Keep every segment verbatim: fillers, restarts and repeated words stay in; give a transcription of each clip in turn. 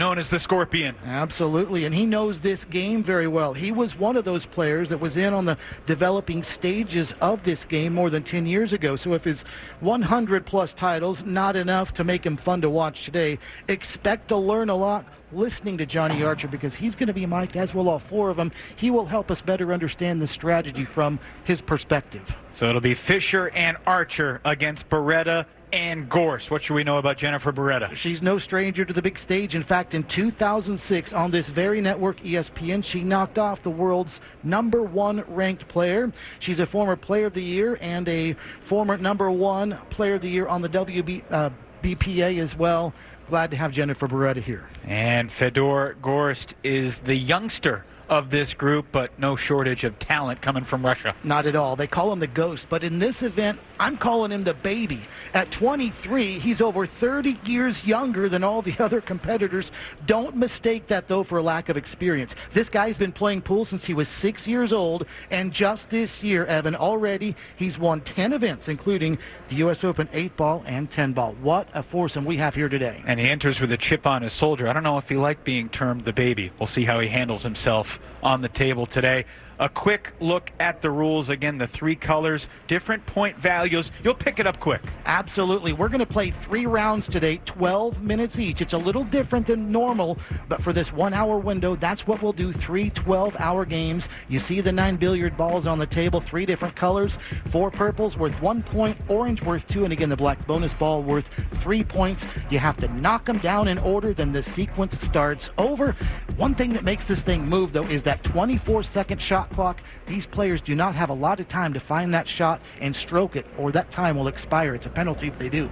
known as the Scorpion. Absolutely, and he knows this game very well. He was one of those players that was in on the developing stages of this game more than ten years ago. So if his one hundred plus titles not enough to make him fun to watch today, expect to learn a lot listening to Johnny Archer, because he's going to be mic'd, as will all four of them. He will help us better understand the strategy from his perspective. So it'll be Fischer and Archer against Beretta and Gorst. What should we know about Jennifer Beretta? She's no stranger to the big stage. In fact, in two thousand six, on this very network, E S P N, she knocked off the world's number one ranked player. She's a former Player of the Year and a former number one Player of the Year on the W B P A as well. Glad to have Jennifer Beretta here. And Fedor Gorst is the youngster of this group, but no shortage of talent coming from Russia. Not at all. They call him the Ghost, but in this event, I'm calling him the Baby. At twenty-three, he's over thirty years younger than all the other competitors. Don't mistake that, though, for a lack of experience. This guy's been playing pool since he was six years old, and just this year, Evan, already he's won ten events, including the U S Open eight ball and ten ball. What a foursome we have here today. And he enters with a chip on his shoulder. I don't know if he liked being termed the Baby. We'll see how he handles himself on the table today. A quick look at the rules. Again, the three colors, different point values. You'll pick it up quick. Absolutely. We're going to play three rounds today, twelve minutes each. It's a little different than normal, but for this one-hour window, that's what we'll do, three twelve-hour games. You see the nine billiard balls on the table, three different colors, four purples worth one point, orange worth two, and again, the black bonus ball worth three points. You have to knock them down in order, then the sequence starts over. One thing that makes this thing move, though, is that twenty-four second shot clock. These players do not have a lot of time to find that shot and stroke it, or that time will expire. It's a penalty if they do.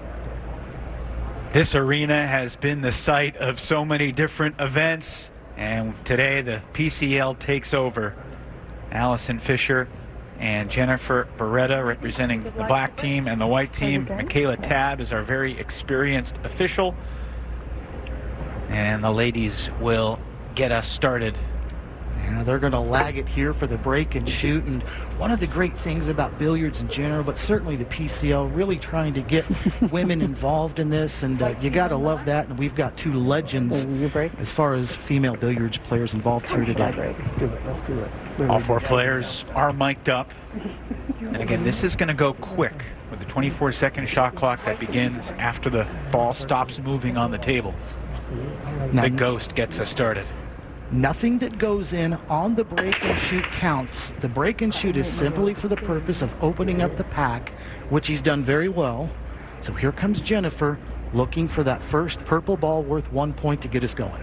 This arena has been the site of so many different events, and today the P C L takes over. Allison Fischer and Jennifer Beretta representing the black team and the white team. Michaela Tabb is our very experienced official, and the ladies will get us started. Yeah, they're going to lag it here for the break and shoot. And one of the great things about billiards in general, but certainly the P C L, really trying to get women involved in this. And uh, you got to love that. And we've got two legends as far as female billiards players involved here today. Let's do it. Let's do it. All four players are mic'd up. And again, this is going to go quick with the twenty-four second shot clock that begins after the ball stops moving on the table. The Ghost gets us started. Nothing that goes in on the break and shoot counts. The break and shoot is simply for the purpose of opening up the pack, which he's done very well. So here comes Jennifer looking for that first purple ball worth one point to get us going.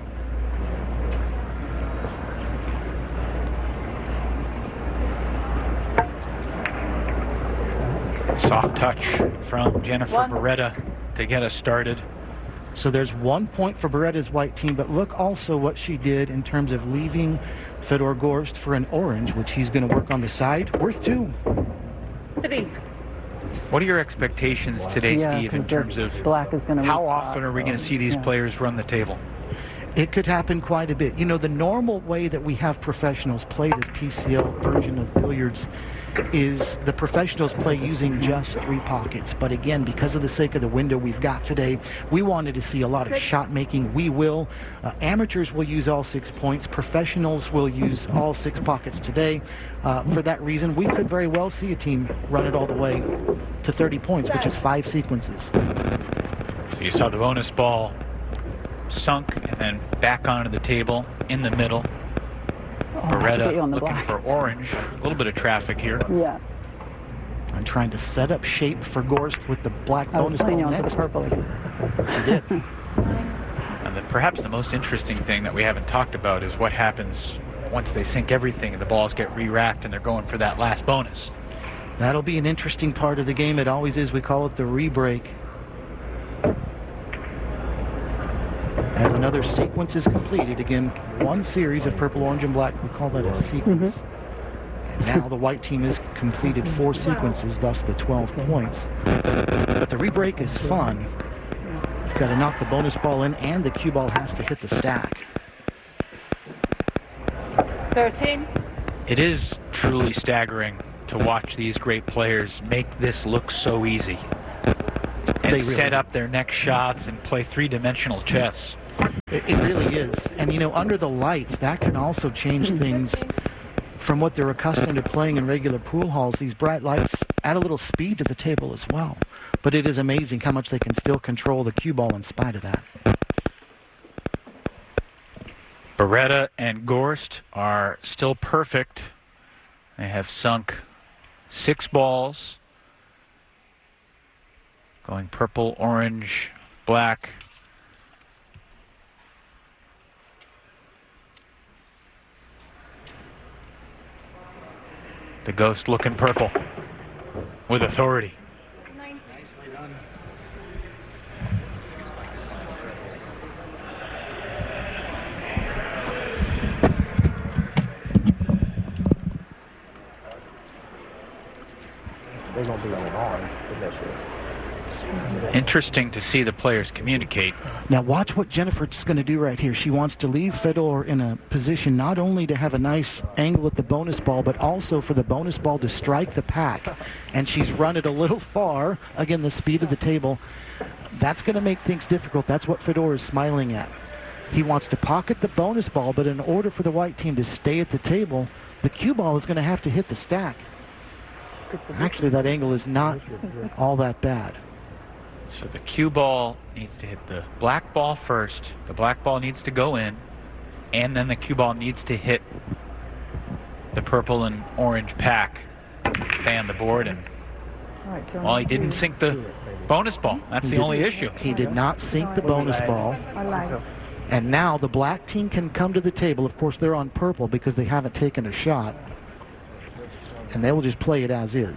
Soft touch from Jennifer Beretta to get us started. So there's one point for Beretta's white team, but look also what she did in terms of leaving Fedor Gorst for an orange, which he's going to work on the side, worth two. Three. What are your expectations today, yeah, Steve, in terms of black is gonna how often are we going to see these yeah. players run the table? It could happen quite a bit. You know, the normal way that we have professionals play this P C L version of billiards is the professionals play using just three pockets. But again, because of the sake of the window we've got today, we wanted to see a lot of shot making. We will. Uh, amateurs will use all six points. Professionals will use all six pockets today. Uh, for that reason, we could very well see a team run it all the way to thirty points, which is five sequences. So you saw the bonus ball sunk and then back onto the table in the middle. Oh, Beretta looking black. for orange. A little bit of traffic here. Yeah. I'm trying to set up shape for Gorst with the black I was bonus ball playing on next. the purple again. She did. And the, perhaps the most interesting thing that we haven't talked about is what happens once they sink everything and the balls get re-racked and they're going for that last bonus. That'll be an interesting part of the game. It always is. We call it the re-break. As another sequence is completed, again, one series of purple, orange, and black, we call that a sequence. Mm-hmm. And now the white team has completed four sequences, thus the twelve points. But the re-break is fun. You've got to knock the bonus ball in, and the cue ball has to hit the stack. thirteen. It is truly staggering to watch these great players make this look so easy. And They really set do. up their next shots and play three-dimensional chess. It, it really is. And, you know, under the lights, that can also change things from what they're accustomed to playing in regular pool halls. These bright lights add a little speed to the table as well. But it is amazing how much they can still control the cue ball in spite of that. Beretta and Gorst are still perfect. They have sunk six balls. Going purple, orange, black. The Ghost looking purple with authority. They're going to be on orange for this year. Interesting to see the players communicate. Now watch what Jennifer's going to do right here. She wants to leave Fedor in a position not only to have a nice angle at the bonus ball, but also for the bonus ball to strike the pack. And she's run it a little far. Again, the speed of the table. That's going to make things difficult. That's what Fedor is smiling at. He wants to pocket the bonus ball, but in order for the white team to stay at the table, the cue ball is going to have to hit the stack. Actually, that angle is not all that bad. So the cue ball needs to hit the black ball first. The black ball needs to go in, and then the cue ball needs to hit the purple and orange pack to stay on the board. And well, he didn't sink the bonus ball. That's the only issue. He did not sink the bonus ball. And now the black team can come to the table. Of course, they're on purple because they haven't taken a shot. And they will just play it as is.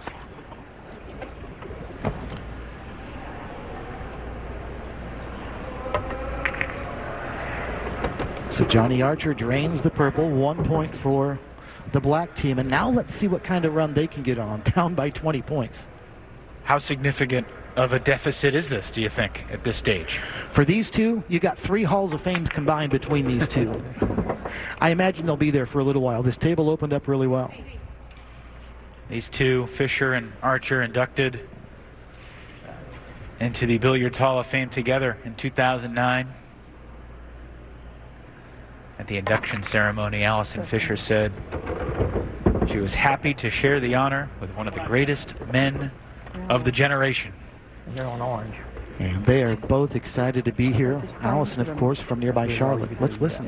So Johnny Archer drains the purple, one point for the black team. And now let's see what kind of run they can get on, down by twenty points. How significant of a deficit is this, do you think, at this stage? For these two, you got three Halls of Fames combined between these two. I imagine they'll be there for a little while. This table opened up really well. These two, Fisher and Archer, inducted into the Billiards Hall of Fame together in two thousand nine. At the induction ceremony, Allison Fisher said she was happy to share the honor with one of the greatest men of the generation. They're on orange. And they are both excited to be here. Allison, of course, from nearby Charlotte. Let's listen.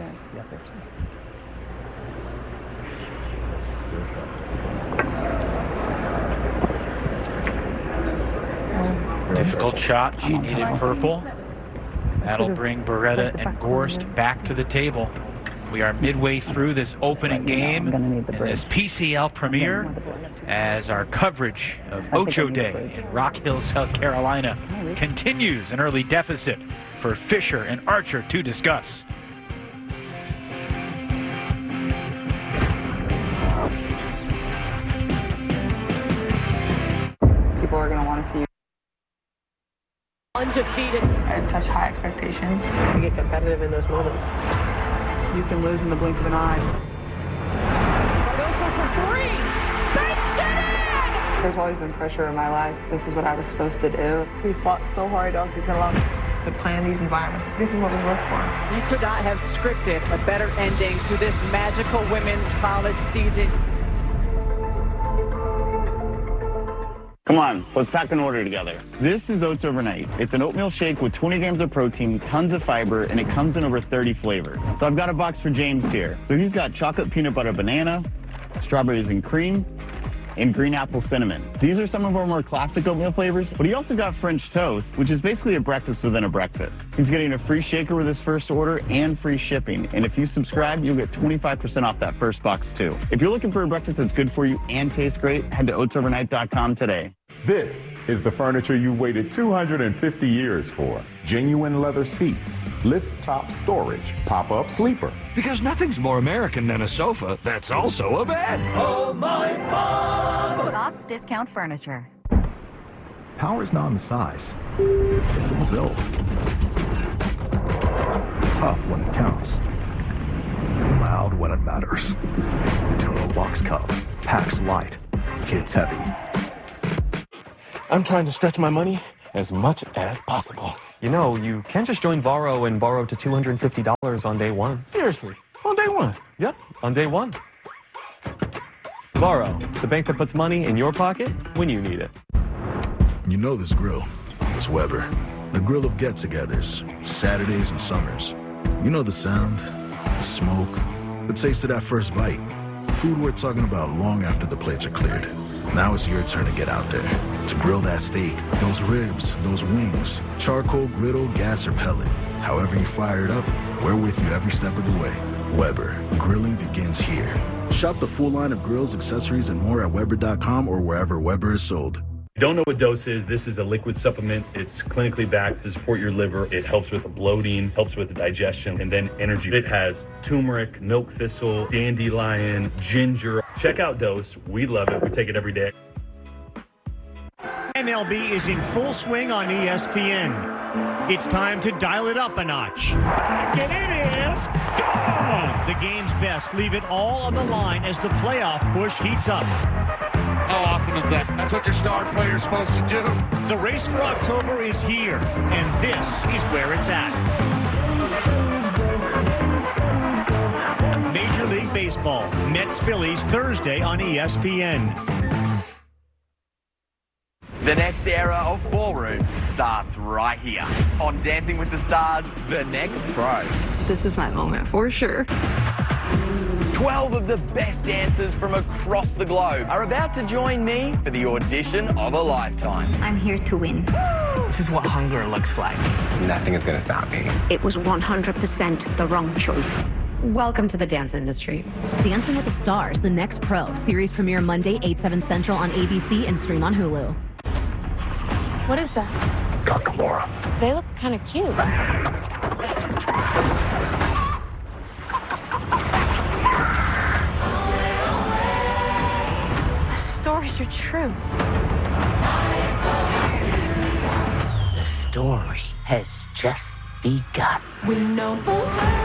Difficult shot. She needed purple. That'll bring Beretta and Gorst back to the table. We are midway through this opening game in this P C L premiere as our coverage of Ocho Day in Rock Hill, South Carolina continues. An early deficit for Fisher and Archer to discuss. People are going to want to see you. Undefeated. I have such high expectations. You get competitive in those moments. You can lose in the blink of an eye. Cardoso for three. Banks it in! There's always been pressure in my life. This is what I was supposed to do. We fought so hard all season long to plan these environments. This is what we work for. You could not have scripted a better ending to this magical women's college season. Come on, let's pack an order together. This is Oats Overnight. It's an oatmeal shake with twenty grams of protein, tons of fiber, and it comes in over thirty flavors. So I've got a box for James here. So he's got chocolate peanut butter banana, strawberries and cream, and green apple cinnamon. These are some of our more classic oatmeal flavors, but he also got French toast, which is basically a breakfast within a breakfast. He's getting a free shaker with his first order and free shipping. And if you subscribe, you'll get twenty-five percent off that first box too. If you're looking for a breakfast that's good for you and tastes great, head to oats overnight dot com today. This is the furniture you waited two hundred fifty years for. Genuine leather seats, lift top storage, pop-up sleeper. Because nothing's more American than a sofa that's also a bed. Oh, my God! Bob's Discount Furniture. Power's not in the size. It's in the build. Tough when it counts. Loud when it matters. Turo Box Cub. Packs light. Kids heavy. I'm trying to stretch my money as much as possible. You know, you can't just join Varo and borrow to two hundred fifty dollars on day one. Seriously, on day one? Yep, on day one. Varo, the bank that puts money in your pocket when you need it. You know this grill. It's Weber. The grill of get-togethers, Saturdays and summers. You know the sound, the smoke, the taste of that first bite. Food worth talking about long after the plates are cleared. Now it's your turn to get out there, to grill that steak, those ribs, those wings, charcoal, griddle, gas, or pellet. However you fire it up, we're with you every step of the way. Weber, grilling begins here. Shop the full line of grills, accessories, and more at Weber dot com or wherever Weber is sold. If you don't know what Dose is, this is a liquid supplement. It's clinically backed to support your liver. It helps with the bloating, helps with the digestion, and then energy. It has turmeric, milk thistle, dandelion, ginger. Check out Dose. We love it. We take it every day. M L B is in full swing on E S P N. It's time to dial it up a notch. And it is gone! The game's best leave it all on the line as the playoff push heats up. How awesome is that? That's what your star player's supposed to do. The race for October is here, and this is where it's at. Major League Baseball, Mets-Phillies, Thursday on E S P N. The next era of ballroom starts right here on Dancing with the Stars, The Next Pro. This is my moment for sure. twelve of the best dancers from across the globe are about to join me for the audition of a lifetime. I'm here to win. This is what hunger looks like. Nothing is going to stop me. It was one hundred percent the wrong choice. Welcome to the dance industry. Dancing with the Stars, The Next Pro. Series premiere Monday, eight, seven Central on A B C and stream on Hulu. What is that? Kakamora. They look kind of cute. The stories are true. The story has just begun. We know the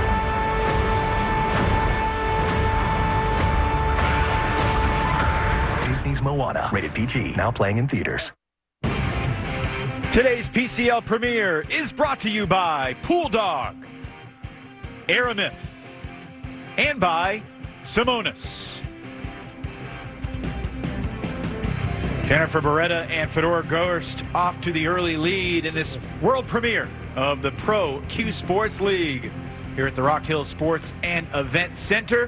Disney's Moana, rated P G, now playing in theaters. Today's P C L premiere is brought to you by Pool Dog, Aramith, and by Simonis. Jennifer Beretta and Fedor Gorst off to the early lead in this world premiere of the Pro Q Sports League here at the Rock Hill Sports and Event Center.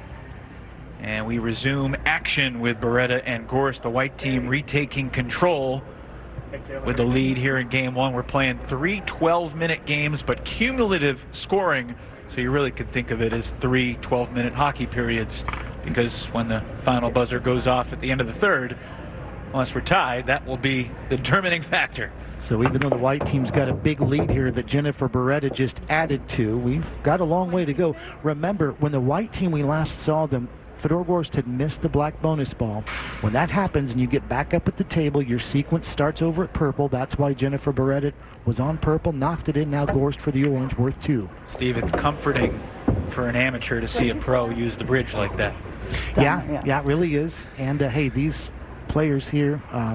And we resume action with Beretta and Gorst, the white team retaking control with the lead here in game one. We're playing three twelve-minute games, but cumulative scoring, so you really could think of it as three twelve-minute hockey periods, because when the final buzzer goes off at the end of the third, unless we're tied, that will be the determining factor. So even though the white team's got a big lead here that Jennifer Beretta just added to, we've got a long way to go. Remember, when the white team, we last saw them, Fedor Gorst had missed the black bonus ball. When that happens and you get back up at the table, your sequence starts over at purple. That's why Jennifer Beretta was on purple, knocked it in. Now Gorst for the orange, worth two. Steve, it's comforting for an amateur to see a pro use the bridge like that. Yeah, yeah, yeah it really is. And, uh, hey, these players here, uh,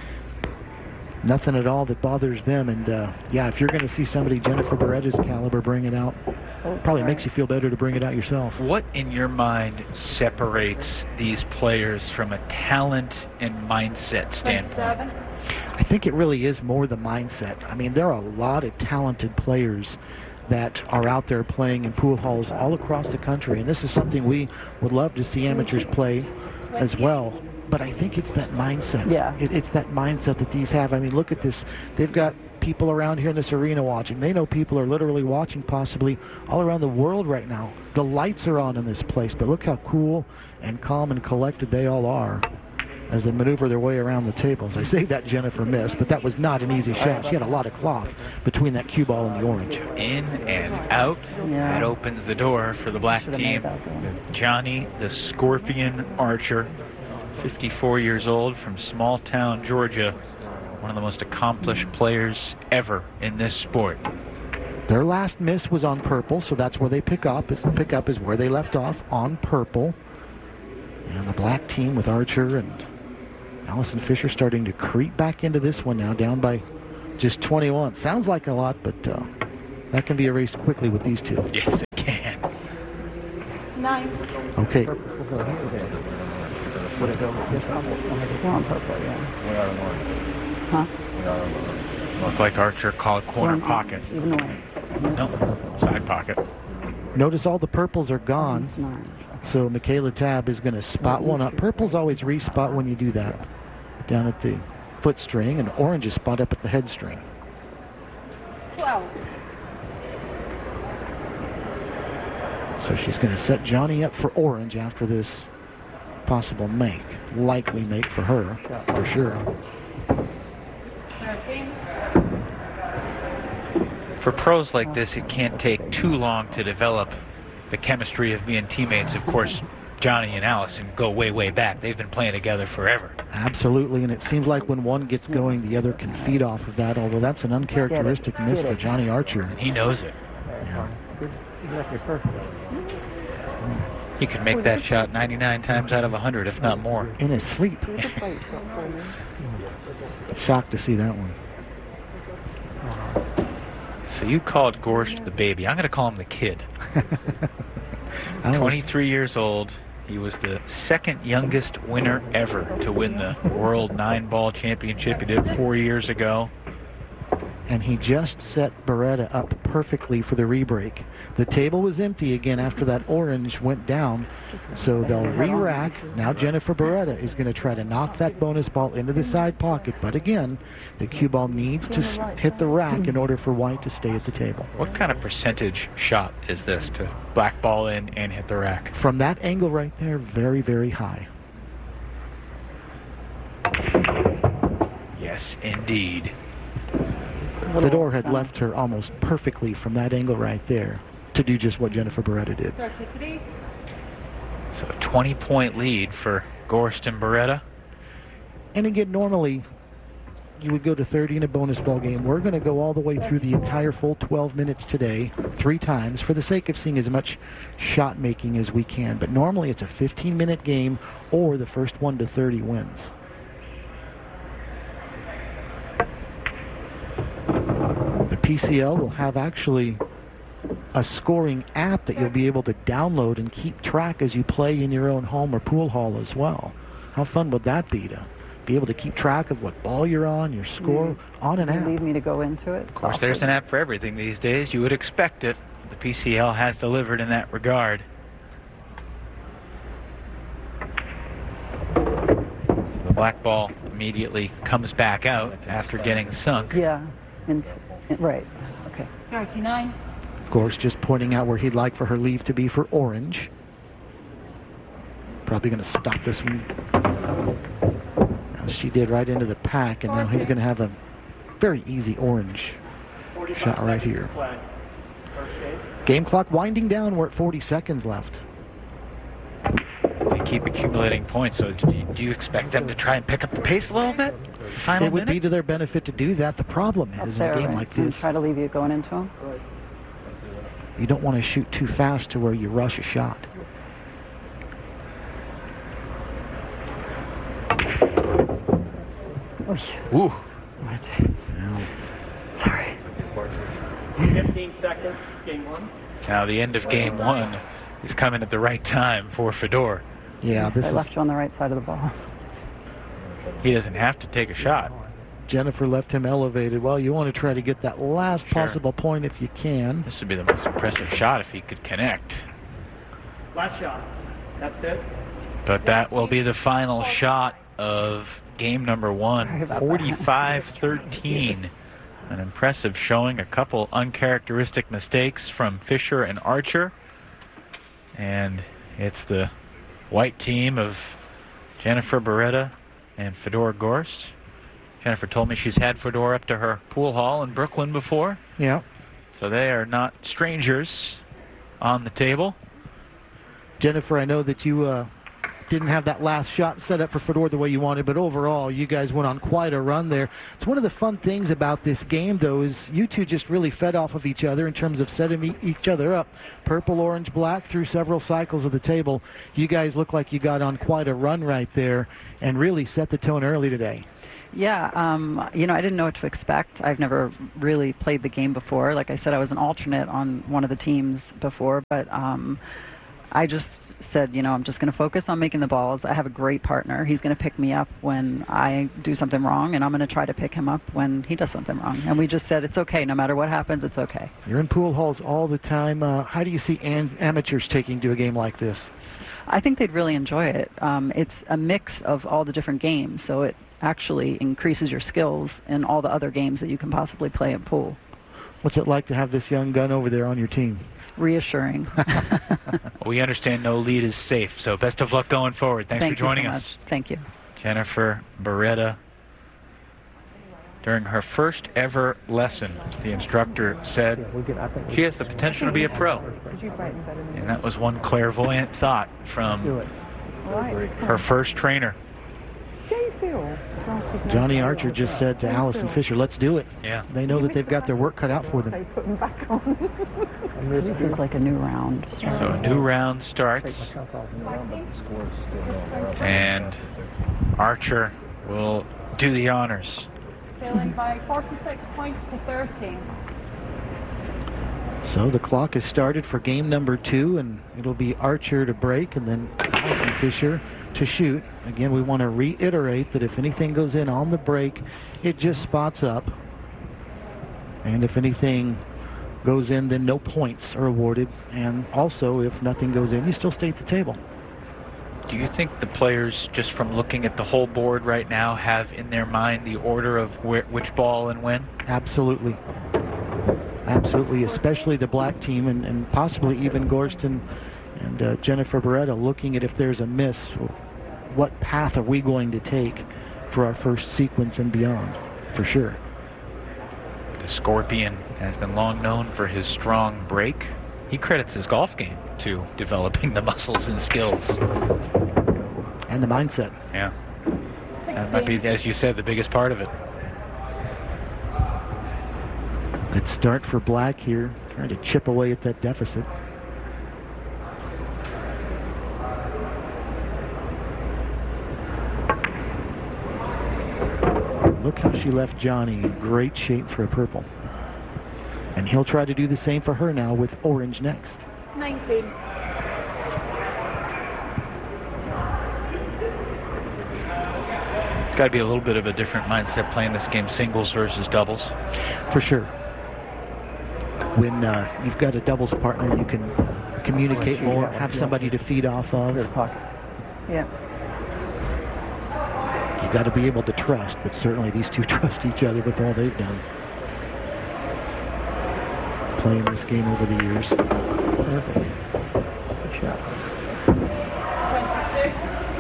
nothing at all that bothers them. And, uh, yeah, if you're going to see somebody Jennifer Beretta's caliber bring it out, probably makes you feel better to bring it out yourself. What in your mind separates these players from a talent and mindset standpoint? I think it really is more the mindset. I mean, there are a lot of talented players that are out there playing in pool halls all across the country, and this is something we would love to see amateurs play as well. But I think it's that mindset. Yeah. It, it's that mindset that these have. I mean, look at this. They've got people around here in this arena watching. They know people are literally watching possibly all around the world right now. The lights are on in this place, but look how cool and calm and collected they all are as they maneuver their way around the tables. I say that Jennifer missed, but that was not an easy shot. She had a lot of cloth between that cue ball and the orange. In and out. Yeah. That opens the door for the black Should've team. made that one. Johnny, the Scorpion Archer, fifty-four years old, from small town Georgia. One of the most accomplished players ever in this sport. Their last miss was on purple, so that's where they pick up. Is pick up is where they left off, on purple. And the black team with Archer and Allison Fisher starting to creep back into this one now, down by Just twenty-one. Sounds like a lot, but uh, that can be erased quickly with these two. Yes, it can. Nine. Okay. Would it go with this one? We're on purple, yeah. We are in orange. Huh? We are in orange. Looked like Archer called corner We're on pocket. orange, Even away. No, side pocket. Notice all the purples are gone. So Michaela Tabb is going to spot one up. Purples always respot when you do that. Down at the foot string, and orange is spot up at the head string. twelve. So she's going to set Johnny up for orange after this possible make. Likely make for her, for sure. thirteen. For pros like this, it can't take too long to develop the chemistry of being teammates. Of course, Johnny and Allison go way, way back. They've been playing together forever. Absolutely, and it seems like when one gets going, the other can feed off of that, although that's an uncharacteristic miss for Johnny Archer. And he knows it. Yeah. Exactly perfect. He could make that shot ninety-nine times out of one hundred, if not more. In his sleep. Shocked to see that one. So you called Gorst the baby. I'm going to call him the kid. twenty-three years old. He was the second youngest winner ever to win the World Nine-Ball Championship. He did it four years ago. And he just set Beretta up perfectly for the rebreak. The table was empty again after that orange went down, so they'll re-rack. Now Jennifer Beretta is going to try to knock that bonus ball into the side pocket, but again, the cue ball needs to hit the rack in order for white to stay at the table. What kind of percentage shot is this to black ball in and hit the rack? From that angle right there, very, very high. Yes, indeed. Fedor had left her almost perfectly from that angle right there to do just what Jennifer Beretta did. So a twenty-point lead for Gorst and Beretta. And again, normally you would go to thirty in a bonus ball game. We're going to go all the way through the entire full twelve minutes today, three times, for the sake of seeing as much shot making as we can. But normally it's a fifteen-minute game, or the first one to thirty wins. The P C L will have actually a scoring app that you'll be able to download and keep track as you play in your own home or pool hall as well. How fun would that be to be able to keep track of what ball you're on, your score, Mm. on an You app? Need me to go into it? Of course, there's an app for everything these days. You would expect it. The P C L has delivered in that regard. The black ball immediately comes back out after getting sunk. Yeah. Into, right. Okay. thirty-nine. Of course, just pointing out where he'd like for her leave to be for orange. Probably going to stop this one. As she did right into the pack, and now he's going to have a very easy orange shot right here. Game clock winding down. We're at forty seconds left. They keep accumulating points, so do you, do you expect them to try and pick up the pace a little bit? Final It would minute? be to their benefit to do that. The problem Up is in there, a game right? like And this, try to leave you going into them. you don't want to shoot too fast to where you rush a shot. Ooh. Sorry. fifteen seconds, game one. Now the end of game one is coming at the right time for Fedor. Yeah, this I is left you on the right side of the ball. He doesn't have to take a shot. Jennifer left him elevated. Well, you want to try to get that last Sure. possible point if you can. This would be the most impressive shot if he could connect. Last shot. That's it. But that will be the final shot of game number one, forty-five thirteen. An impressive showing, a couple uncharacteristic mistakes from Fisher and Archer. And it's the white team of Jennifer Beretta and Fedor Gorst. Jennifer told me she's had Fedor up to her pool hall in Brooklyn before. Yeah. So they are not strangers on the table. Jennifer, I know that you uh, didn't have that last shot set up for Fedor the way you wanted, but overall, you guys went on quite a run there. It's one of the fun things about this game, though, is you two just really fed off of each other in terms of setting e- each other up. Purple, orange, black through several cycles of the table. You guys look like you got on quite a run right there and really set the tone early today. Yeah, um, you know, I didn't know what to expect. I've never really played the game before. Like I said, I was an alternate on one of the teams before, but um, I just said, you know, I'm just going to focus on making the balls. I have a great partner. He's going to pick me up when I do something wrong, and I'm going to try to pick him up when he does something wrong. And we just said, it's okay. No matter what happens, it's okay. You're in pool halls all the time. Uh, how do you see an- amateurs taking to a game like this? I think they'd really enjoy it. Um, it's a mix of all the different games, so it actually increases your skills in all the other games that you can possibly play in pool. What's it like to have this young gun over there on your team? Reassuring. We understand no lead is safe, so best of luck going forward. Thanks Thank for joining you so us. Much. Thank you. Jennifer Beretta. During her first ever lesson, the instructor said she has the potential to be a pro. And that was one clairvoyant thought from her first trainer. Johnny Archer just said to Allison Fisher, let's do it. Yeah. They know that they've got their work cut out for them. So this is like a new round. So a new round starts. And Archer will do the honors. Trailing by forty-six points to thirteen. So the clock has started for game number two, and it'll be Archer to break and then Allison Fisher to shoot. Again, we want to reiterate that if anything goes in on the break, it just spots up. And if anything goes in, then no points are awarded. And also, if nothing goes in, you still stay at the table. Do you think the players, just from looking at the whole board right now, have in their mind the order of where, which ball and when? Absolutely. Absolutely, especially the black team and, and possibly even Gorston and uh, Jennifer Beretta looking at if there's a miss, what path are we going to take for our first sequence and beyond, for sure. The Scorpion has been long known for his strong break. He credits his golf game to developing the muscles and skills. And the mindset. Yeah. That might be, as you said, the biggest part of it. Good start for black here, trying to chip away at that deficit. Look how she left Johnny in great shape for a purple. And he'll try to do the same for her now with orange next. nineteen. Got to be a little bit of a different mindset playing this game singles versus doubles. For sure. When uh, you've got a doubles partner, you can communicate more, have somebody to feed off of. Yeah. You got to be able to trust, but certainly these two trust each other with all they've done. Playing this game over the years. Perfect. Good shot. twenty-two.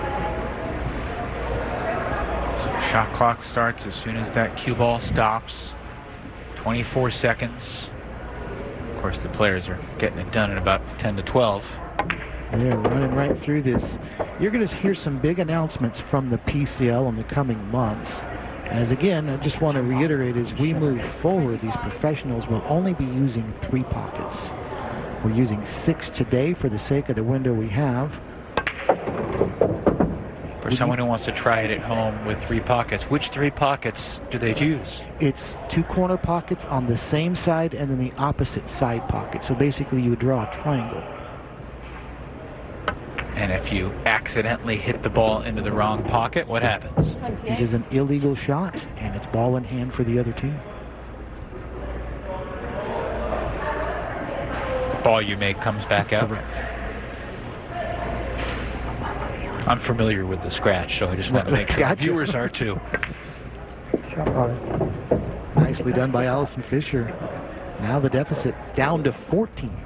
So shot clock starts as soon as that cue ball stops. twenty-four seconds. Of course, the players are getting it done in about ten to twelve. They're running right through this. You're going to hear some big announcements from the P C L in the coming months. As again, I just want to reiterate, as we move forward, these professionals will only be using three pockets. We're using six today for the sake of the window we have. For someone who wants to try it at home with three pockets, which three pockets do they use? It's two corner pockets on the same side and then the opposite side pocket. So basically you would draw a triangle. And if you accidentally hit the ball into the wrong pocket, what happens? It is an illegal shot, and it's ball in hand for the other team. Ball you make comes back out. Correct. I'm familiar with the scratch, so I just want to make sure Gotcha. the viewers are too. Nicely done by Allison Fisher. Now the deficit down to fourteen.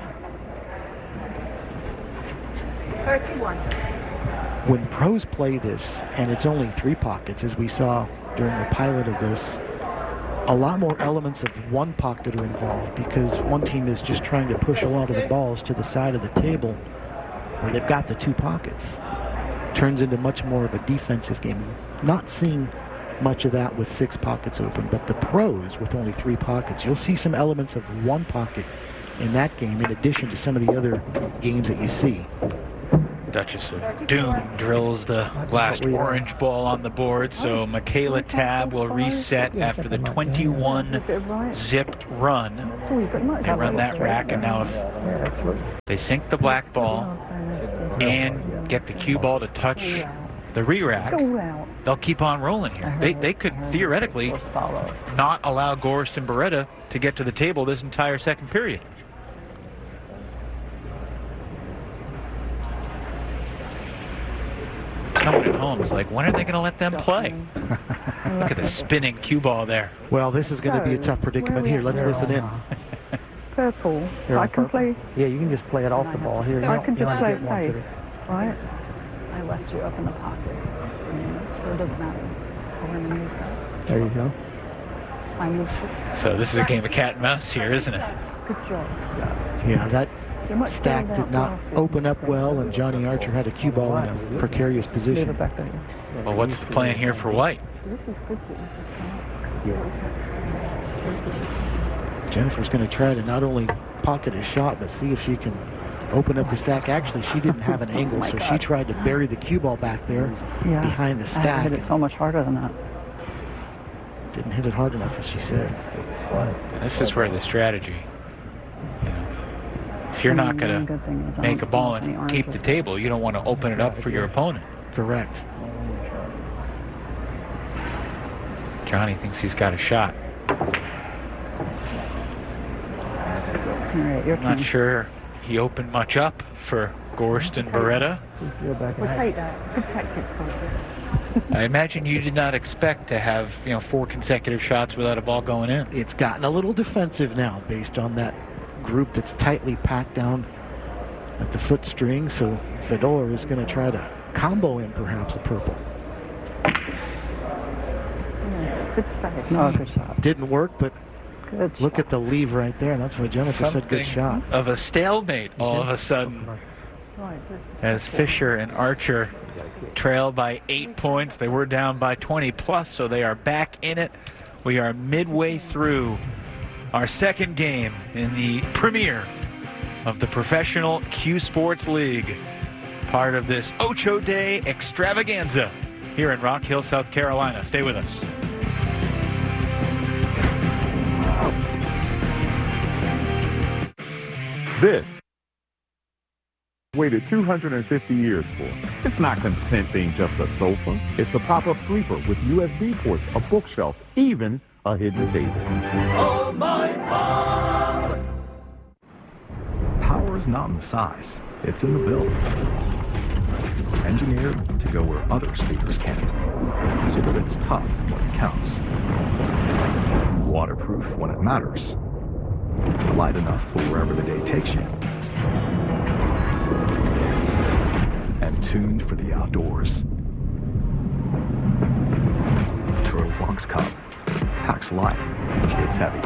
thirty-one. When pros play this, and it's only three pockets, as we saw during the pilot of this, a lot more elements of one pocket are involved because one team is just trying to push a lot of the balls to the side of the table where they've got the two pockets. turns into much more of a defensive game. Not seeing much of that with six pockets open, but the pros with only three pockets, you'll see some elements of one pocket in that game in addition to some of the other games that you see. Duchess of Doom drills the last orange ball on the board, so Michaela Tabb will reset after the twenty-one zip run. They run that rack, and now if they sink the black ball and get the cue ball to touch the re-rack, they'll keep on rolling here. They, they could theoretically not allow Gorst and Beretta to get to the table this entire second period. Someone at home is like, when are they going to let them play? Look at the spinning cue ball there. Well, this is going to be a tough predicament here. Let's listen in. Purple. Here, I can purple. play. Yeah, you can just play it off the ball here. You I don't- can you just don't play get it one to safe, the- right? I left you up in the pocket. I mean, it's- it doesn't matter. We're going to use that. There you go. I moved it. So this is a game of cat and mouse here, isn't it? Good job. Yeah, that stack did not open up well, and Johnny Archer had a cue ball in a precarious position. Well, what's the plan here for White? This is good. This is Jennifer's going to try to not only pocket a shot, but see if she can open up the stack. Actually, she didn't have an angle, so she tried to bury the cue ball back there Yeah. behind the I stack. hit it so much harder than that. Didn't hit it hard enough, as she said. This is where the strategy, you know, if you're not going to make a ball and keep the table, you don't want to open it up for your opponent. Correct. Johnny thinks he's got a shot. All right, your I'm not turn. sure he opened much up for Gorst and Beretta. We'll take that. Good tactics, folks. I imagine you did not expect to have, you know, four consecutive shots without a ball going in. It's gotten a little defensive now based on that group that's tightly packed down at the foot string, so Fedor is going to try to combo in perhaps a purple. Good save. Oh, good shot. Didn't work, but Good look at the leave right there. That's what Jennifer said, good Something shot. of a stalemate all of a sudden. As Fisher and Archer trail by eight points. They were down by twenty plus, so they are back in it. We are midway through our second game in the premiere of the Professional Q Sports League, part of this Ocho Day extravaganza here in Rock Hill, South Carolina. Stay with us. This waited two hundred fifty years for. It's not content being just a sofa. It's a pop-up sleeper with U S B ports, a bookshelf, even a hidden table. Oh, my Bob! Power is not in the size, it's in the build. Engineered to go where other speakers can't, so that it's tough when it counts. Waterproof when it matters. Light enough for wherever the day takes you. And tuned for the outdoors. Turtle Box Cup. Packs light. It's heavy.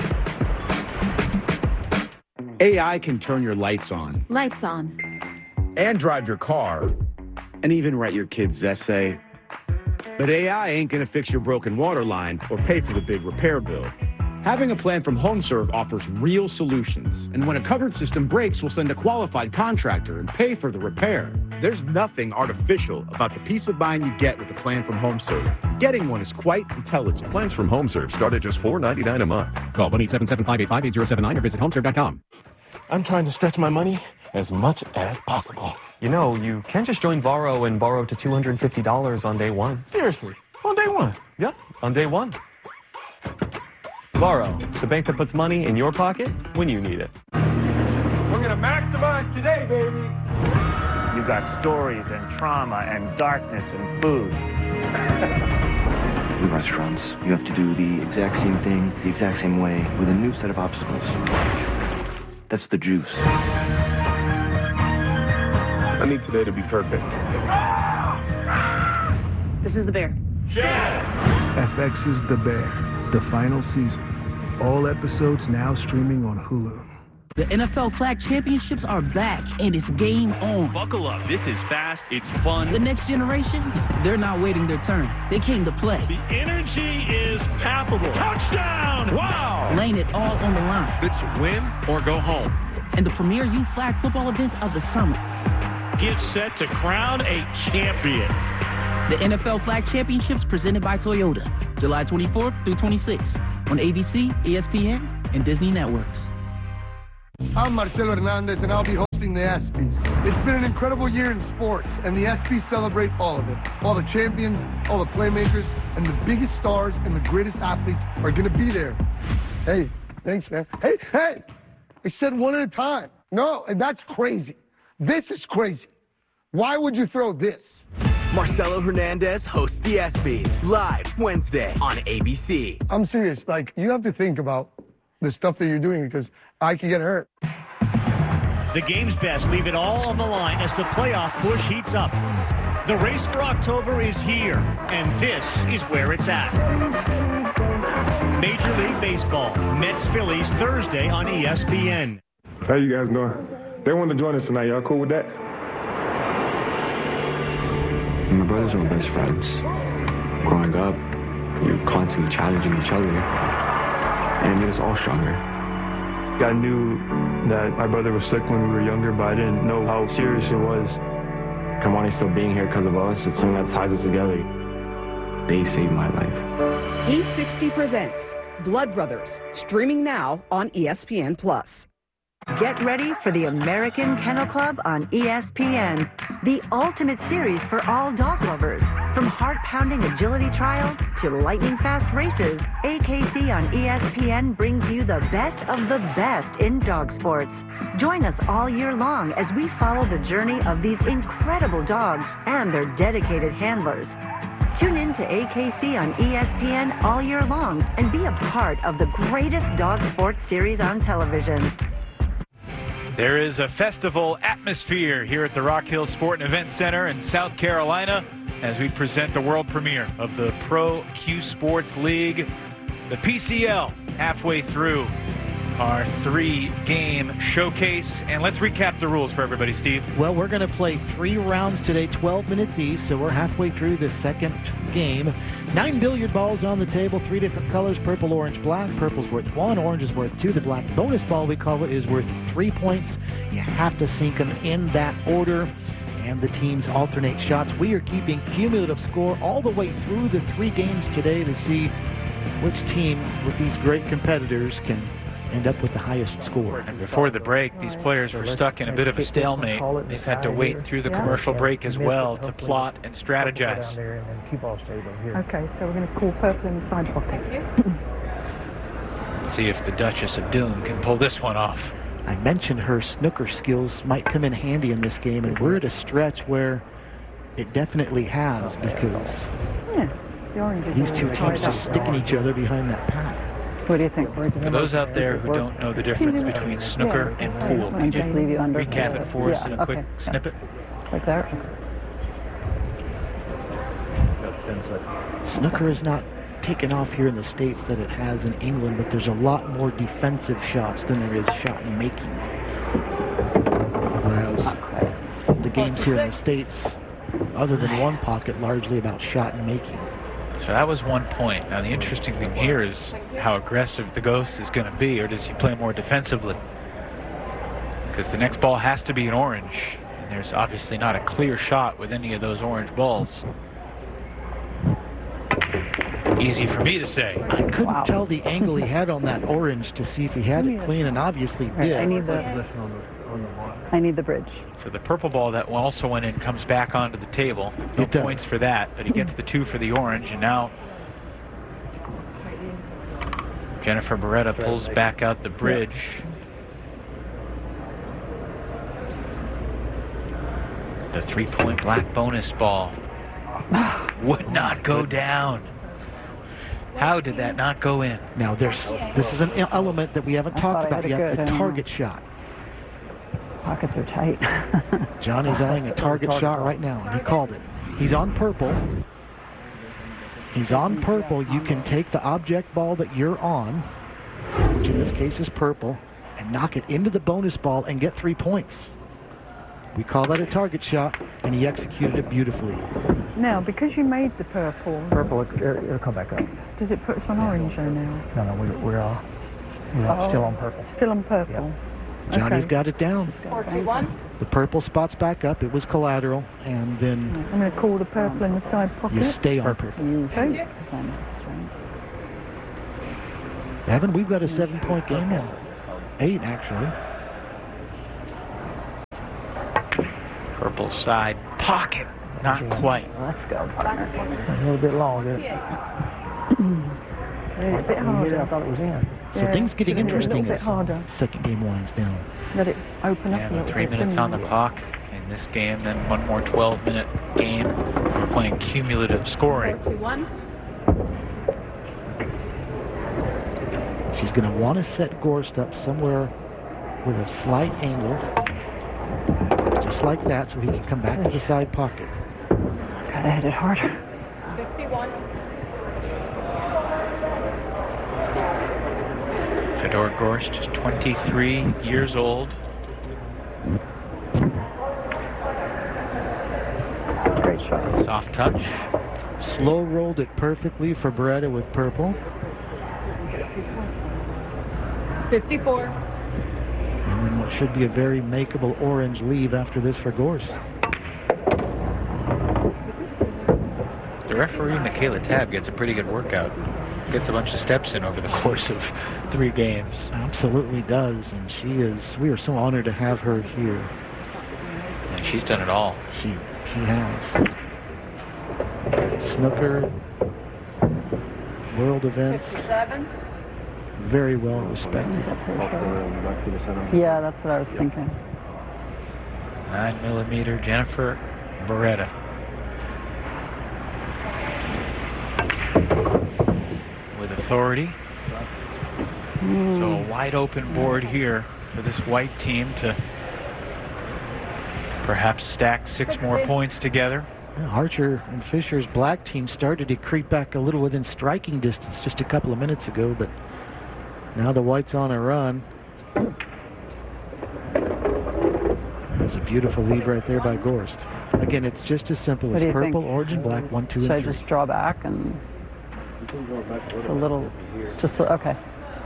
A I can turn your lights on. Lights on. And drive your car. And even write your kid's essay. But A I ain't gonna fix your broken water line or pay for the big repair bill. Having a plan from HomeServe offers real solutions. And when a covered system breaks, we'll send a qualified contractor and pay for the repair. There's nothing artificial about the peace of mind you get with a plan from HomeServe. Getting one is quite intelligent. Plans from HomeServe start at just four ninety-nine a month. Call one eight seven seven, five eight five, eight zero seven nine or visit homeserve dot com. I'm trying to stretch my money as much as possible. You know, you can just join Varo and borrow to two hundred fifty dollars on day one. Seriously, on day one? Yep, on day one. Varo, the bank that puts money in your pocket when you need it. We're gonna maximize today, baby. You've got stories and trauma and darkness and food. New restaurants, you have to do the exact same thing, the exact same way, with a new set of obstacles. That's the juice. I need today to be perfect. This is the bear. F X is The Bear, the final season. All episodes now streaming on Hulu. The N F L Flag Championships are back, and it's game on. Buckle up. This is fast. It's fun. The next generation, they're not waiting their turn. They came to play. The energy is palpable. Touchdown! Wow! Laying it all on the line. It's win or go home. And the premier youth flag football event of the summer. Get set to crown a champion. The N F L Flag Championships presented by Toyota. July twenty-fourth through twenty-sixth on A B C, E S P N, and Disney Networks. I'm Marcelo Hernandez, and I'll be hosting the ESPYs. It's been an incredible year in sports, and the ESPYs celebrate all of it. All the champions, all the playmakers, and the biggest stars and the greatest athletes are going to be there. Hey, thanks, man. Hey, hey! I said one at a time. No, that's crazy. This is crazy. Why would you throw this? Marcelo Hernandez hosts the ESPYs live Wednesday on A B C. I'm serious. Like, you have to think about the stuff that you're doing because I could get hurt. The game's best leave it all on the line as the playoff push heats up. The race for October is here, and this is where it's at. Major League Baseball, Mets-Phillies, Thursday on E S P N. How you guys doing? They want to join us tonight. Y'all cool with that? My brothers are my best friends. Growing up, you're constantly challenging each other, and it made us all stronger. I knew that my brother was sick when we were younger, but I didn't know how serious it was. Kamani still being here because of us, it's something that ties us together. They saved my life. E sixty presents Blood Brothers, streaming now on E S P N plus. Get ready for the American Kennel Club on E S P N, the ultimate series for all dog lovers. From heart-pounding agility trials to lightning-fast races, A K C on E S P N brings you the best of the best in dog sports. Join us all year long as we follow the journey of these incredible dogs and their dedicated handlers. Tune in to A K C on E S P N all year long and be a part of the greatest dog sports series on television. There is a festival atmosphere here at the Rock Hill Sport and Event Center in South Carolina as we present the world premiere of the Pro Q Sports League. The P C L halfway through our three-game showcase. And let's recap the rules for everybody, Steve. Well, we're going to play three rounds today, twelve minutes each, so we're halfway through the second game. Nine billiard balls on the table, three different colors, purple, orange, black. Purple's worth one, orange is worth two. The black bonus ball, we call it, is worth three points. You have to sink them in that order, and the teams alternate shots. We are keeping cumulative score all the way through the three games today to see which team with these great competitors can end up with the highest score. And before the break, these players were stuck in a bit of a stalemate. They've had to wait through the commercial break as well to plot and strategize. Okay, so we're going to call purple in the side pocket. See if the Duchess of Doom can pull this one off. I mentioned her snooker skills might come in handy in this game, and we're at a stretch where it definitely has, because yeah, the orange these two teams just sticking each other behind that pack. What do you think? For those out there who don't know the difference between snooker and pool, can you just leave you under. recap it for us yeah, in a okay. quick yeah. snippet? Like that? Snooker is not taken off here in the States that it has in England, but there's a lot more defensive shots than there is shot making. Whereas the games here in the States, other than one pocket, largely about shot and making. So that was one point. Now the interesting thing here is how aggressive the Ghost is going to be, or does he play more defensively? Because the next ball has to be an orange, and there's obviously not a clear shot with any of those orange balls. Easy for me to say. I couldn't wow. tell the angle he had on that orange to see if he had it clean, and obviously right, did. I need the, I need the bridge. So the purple ball that also went in comes back onto the table. No it points for that, but he gets the two for the orange, and now Jennifer Beretta pulls back out the bridge. The three-point black bonus ball would not go down. How did that not go in? Now, there's this is an element that we haven't I talked about yet, good, the target shot. Pockets are tight. Johnny's eyeing a target shot right now, and he called it. He's on purple. He's on purple. You can take the object ball that you're on, which in this case is purple, and and knock it into the bonus ball and get three points. We call that a target shot, and he executed it beautifully. Now, because you made the purple... Purple, it, it'll come back up. Does it put us on orange though now? No, no, we, we're, uh, we're Oh. still on purple. Still on purple. Yep. Johnny's Okay. got it down. four two one. The purple spots back up. It was collateral, and then I'm going to call the purple in the side pocket. you stay on purple. Okay. Evan, we've got a seven-point game now. Eight, actually. Purple side pocket. Not quite. Let's go, partner. A little bit long, didn't it? A bit harder. I thought it was in. So Yeah, things getting a little interesting bit as harder. second game winds down. Let it open up Yeah, a little about three bit. minutes on the clock in this game, then one more twelve-minute game. We're playing cumulative scoring. She's going to want to set Gorst up somewhere with a slight angle, just like that, so he can come back to the side pocket. Gotta hit it harder. fifty-one. Fedor Gorst, just twenty-three years old. Great shot. Soft touch. Slow rolled it perfectly for Beretta with purple. fifty-four. And then what should be a very makeable orange leave after this for Gorst. The referee, Michaela Tabb, gets a pretty good workout. Gets a bunch of steps in over the course of three games. Absolutely does, and she is, we are so honored to have her here. And she's done it all. She, she has. Snooker, world events, fifty-seven. very well respected. Yeah, that's what I was thinking. Nine millimeter Jennifer Beretta. With authority. Mm. So a wide open board here for this white team to perhaps stack six more points together. Yeah, Archer and Fisher's black team started to creep back a little within striking distance just a couple of minutes ago, but now the white's on a run. That's a beautiful lead right there by Gorst. Again, it's just as simple What as do you purple, think? orange, and black, one, two, Should I and three. just draw back and it's a little, just a, okay.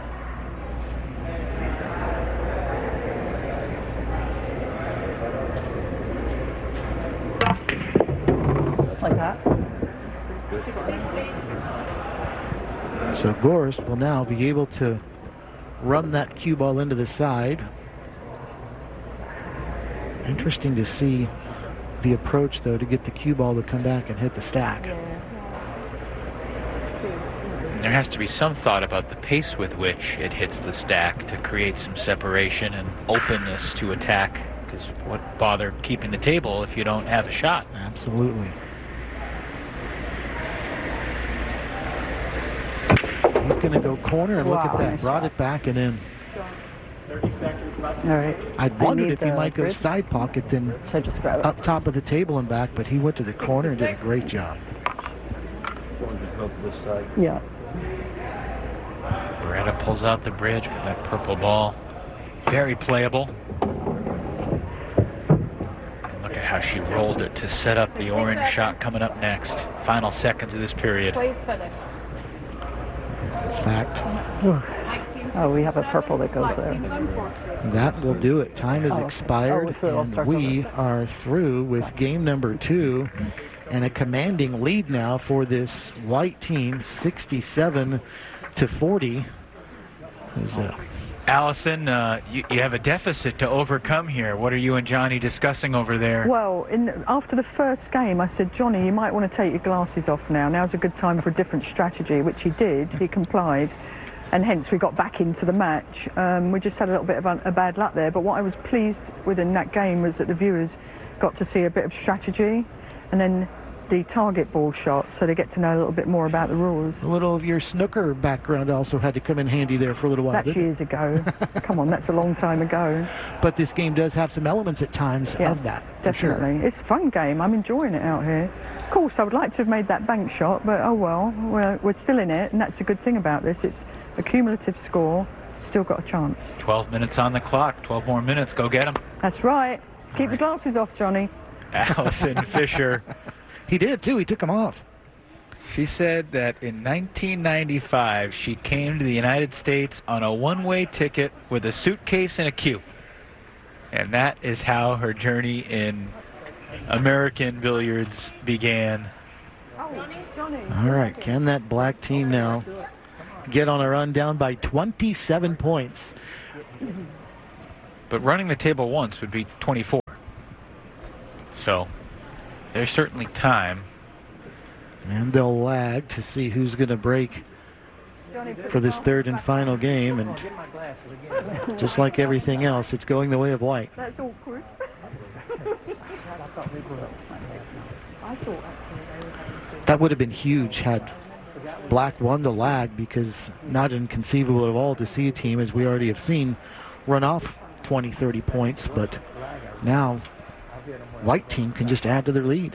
Like that. So Gorst will now be able to run that cue ball into the side. Interesting to see the approach, though, to get the cue ball to come back and hit the stack. There has to be some thought about the pace with which it hits the stack to create some separation and openness to attack. Because what bother keeping the table if you don't have a shot? Absolutely. He's going to go corner and Wow, look at that. nice Brought shot. it back and in. thirty seconds left. All right. I wondered need if he the might go grid. side pocket, then Should I just grab it? up top of the table and back, but he went to the corner and did a great job. Yeah. Beretta pulls out the bridge with that purple ball. Very playable. And look at how she rolled it to set up the orange shot coming up next. Final seconds of this period. Please finish. In fact, Oh, we have a purple that goes there. that will do it. Time has Oh, okay. expired, Oh, so it'll and start we over. are through with game number two, and a commanding lead now for this white team, sixty-seven to forty. Is, uh, Allison, uh, you, you have a deficit to overcome here. What are you and Johnny discussing over there? Well, in, after the first game, I said, Johnny, you might want to take your glasses off now. Now's a good time for a different strategy, which he did. He complied, and hence we got back into the match. Um, we just had a little bit of a, a bad luck there, but what I was pleased with in that game was that the viewers got to see a bit of strategy, and then the target ball shot, so they get to know a little bit more about the rules. a little of your snooker background also had to come in handy there for a little while. That's didn't it? years ago. Come on, that's a long time ago. But this game does have some elements at times Yeah, of that. for sure. definitely. It's a fun game. I'm enjoying it out here. Of course, I would like to have made that bank shot, but oh well, we're, we're still in it, and that's a good thing about this. It's a cumulative score, still got a chance. twelve minutes on the clock. twelve more minutes. Go get them. That's right. Keep the glasses off, Johnny. Allison Fisher. He did, too. He took them off. She said that in nineteen ninety-five, she came to the United States on a one-way ticket with a suitcase and a cue. And that is how her journey in American billiards began. All right, can that black team now get on a run down by twenty-seven points? But running the table once would be twenty-four. So there's certainly time. And they'll lag to see who's going to break for this third and final game. And just like everything else, it's going the way of white. That's awkward. That would have been huge had black won the lag, because not inconceivable at all to see a team, as we already have seen, run off twenty, thirty points. But now white team can just add to their lead.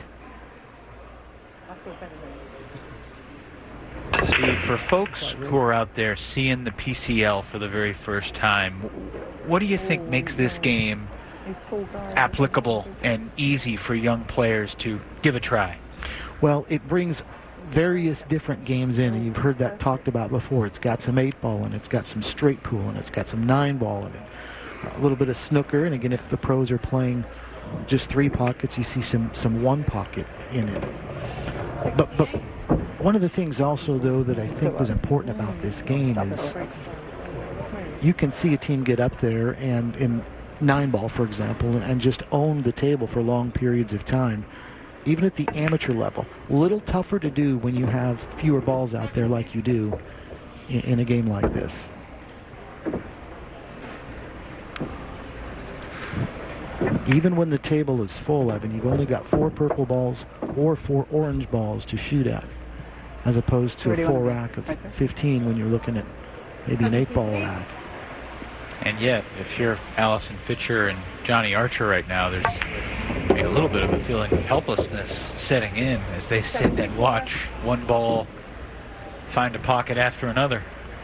Steve, for folks who are out there seeing the P C L for the very first time, what do you think makes this game applicable and easy for young players to give a try? Well, it brings various different games in, and you've heard that talked about before. It's got some eight ball in it, it's got some straight pool, and it's got some nine ball in it. A little bit of snooker, and again, if the pros are playing just three pockets, you see some, some one pocket in it. But, but one of the things also, though, that I think was important about this game is you can see a team get up there and in nine ball, for example, and just own the table for long periods of time. Even at the amateur level, a little tougher to do when you have fewer balls out there like you do in, in a game like this. Even when the table is full, Evan, you've only got four purple balls or four orange balls to shoot at, as opposed to a full rack of fifteen when you're looking at maybe an eight ball rack. And yet, if you're Allison Fisher and Johnny Archer right now, there's maybe a little bit of a feeling of helplessness setting in as they sit and watch one ball find a pocket after another.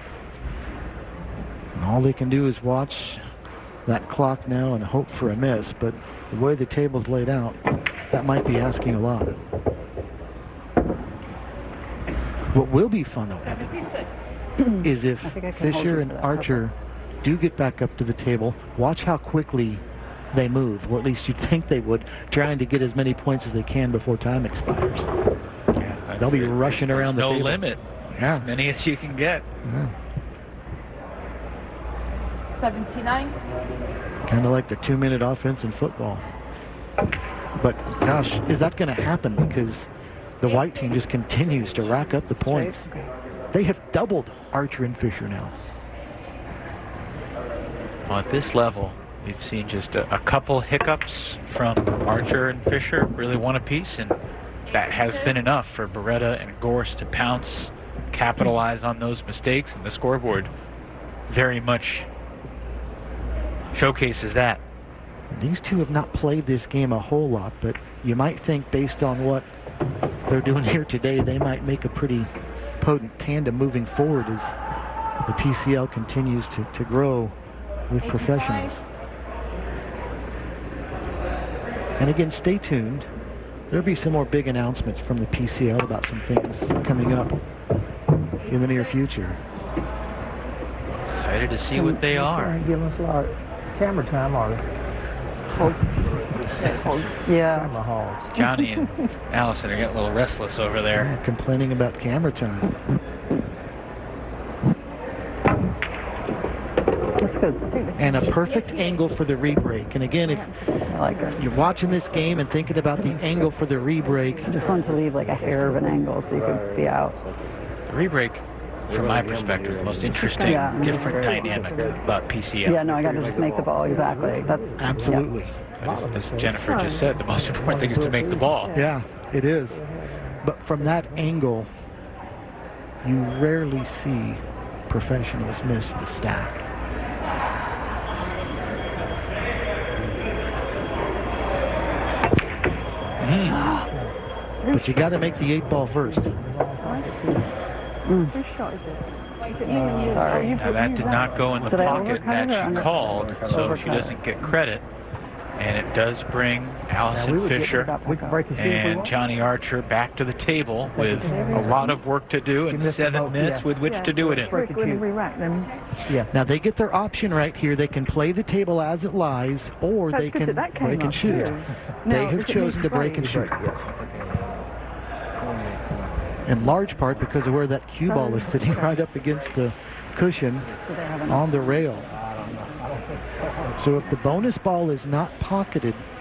And all they can do is watch that clock now and hope for a miss, but the way the table's laid out, that might be asking a lot. What will be fun, though, Evan, is if Fisher and Archer do get back up to the table, watch how quickly they move, or at least you'd think they would, trying to get as many points as they can before time expires. Yeah, they'll be rushing there's around the no table. No limit. Yeah. As many as you can get. Yeah. seventy-nine. Kind of like the two-minute offense in football. But, gosh, is that going to happen? Because the white team just continues to rack up the points. They have doubled Archer and Fisher now. Well, at this level, we've seen just a, a couple hiccups from Archer and Fisher, really one apiece, and that has been enough for Beretta and Gorst to pounce, capitalize on those mistakes, and the scoreboard very much showcases that. These two have not played this game a whole lot, but you might think based on what they're doing here today, they might make a pretty potent tandem moving forward as the P C L continues to, to grow with professionals. And again, stay tuned. There'll be some more big announcements from the P C L about some things coming up in the near future. Excited to see what they are. Giving us a lot of camera time, are they? Yeah. Johnny and Allison are getting a little restless over there. Yeah, complaining about camera time. That's good. And a perfect angle for the re-break. And again, if like you're watching this game and thinking about the angle for the re-break. I just wanted to leave like a hair of an angle so you could be out. The re-break, from my perspective, the most interesting, yeah, different dynamic about P C L. Yeah, no, I got to just make the ball, exactly. That's Absolutely. Yeah. As, as Jennifer just said, the most important thing is to make the ball. Yeah, it is. But from that angle, you rarely see professionals miss the stack. Mm. But you got to make the eight ball first. Mm. Whose shot is it? Sorry. Now that did not go in the Did I pocket overcut that it or she under- called, so Overcut she it. doesn't get credit. And it does bring Now, we Allison would get Fisher about- we could break a shoe if we and want. Johnny Archer back to the table with a lot of work to do and missed seven both, minutes yeah. with which Yeah. to do it in. We're going to re-rack them. Yeah. Now they get their option right here. They can play the table as it lies, or That's they good can that that came break and up, shoot. too. They Now, have does it chosen need to break and shoot. In large part because of where that cue So- ball is sitting right up against the cushion on the rail. So if the bonus ball is not pocketed